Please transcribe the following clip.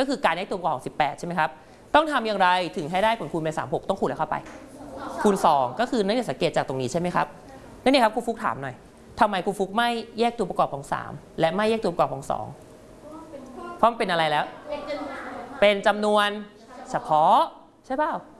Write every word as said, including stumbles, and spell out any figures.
ก็คือการแยกตัวประกอบของสิบแปดใช่ไหมครับต้องทำอย่างไรถึงให้ได้ผลคูณเป็นสามสิบหกต้องคูณอะไรเข้าไปคูณสองก็คือนักเรียนสังเกตจากตรงนี้ใช่ไหมครับนั่นเองครับครูฟุกถามหน่อยทำไมครูฟุกไม่แยกตัวประกอบของสามและไม่แยกตัวประกอบของสองเพราะมันเป็นอะไรแล้วเป็นจำนวนเฉพาะใช่เปล่า